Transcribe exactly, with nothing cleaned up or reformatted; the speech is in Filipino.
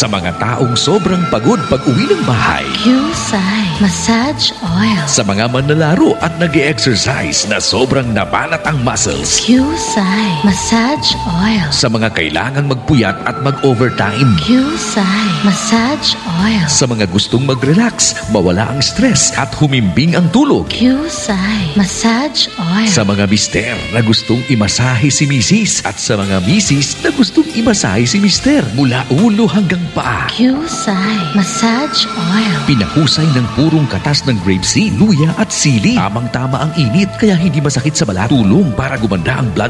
Sa mga taong sobrang pagod pag-uwi ng bahay. Qcide Massage Oil. Sa mga manlalaro at nag-e-exercise na sobrang nabanat ang muscles. Qcide Massage Oil. Sa mga kailangang magpuyat at mag-overtime. Qcide Massage Oil. Sa mga gustong mag-relax, mawala ang stress at humimbing ang tulog. Qcide Massage Oil. Sa mga mister na gustong imasahe si misis at sa mga misis na gustong imasahe si mister mula ulo hanggang paa. Qcide Massage Oil. Pinahusay ng purong katas ng grapeseed, luya at sili. Tamang-tama ang init kaya hindi masakit sa balat. Tulong para gumanda ang blood